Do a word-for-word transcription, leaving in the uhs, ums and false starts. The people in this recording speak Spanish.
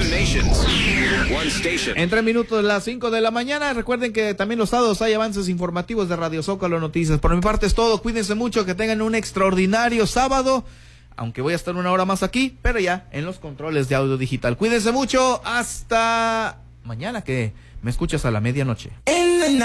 En tres minutos, las cinco de la mañana. Recuerden que también los sábados hay avances informativos de Radio Zócalo Noticias. Por mi parte es todo. Cuídense mucho, que tengan un extraordinario sábado. Aunque voy a estar una hora más aquí, pero ya en los controles de audio digital. Cuídense mucho. Hasta mañana, que me escuchas a la medianoche.